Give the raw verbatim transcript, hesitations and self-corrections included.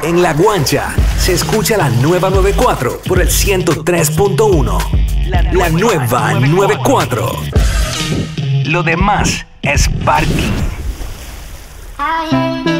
En La Guancha se escucha la nueva noventa y cuatro por el ciento tres punto uno. La nueva noventa y cuatro. Lo demás es parking.